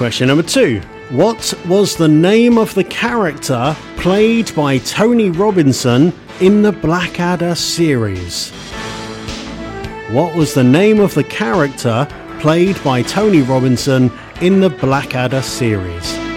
Question number 2. What was the name of the character played by Tony Robinson in the Blackadder series? What was the name of the character played by Tony Robinson in the Blackadder series?